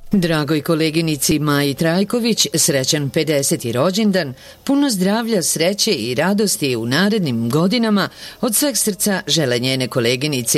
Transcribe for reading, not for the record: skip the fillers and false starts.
Dragoj koleginici Maji Trajković srećan 50. rođendan, puno zdravlja, sreće i radosti u narednim godinama, od sveg srca žele njene koleginice